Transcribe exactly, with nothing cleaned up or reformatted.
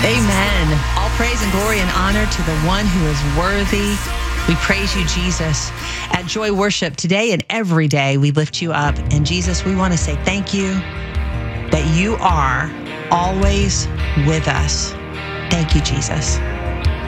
Amen. All praise and glory and honor to the one who is worthy. We praise you, Jesus. At Joy Worship today and every day, we lift you up. And Jesus, we want to say thank you that you are always with us. Thank you, Jesus.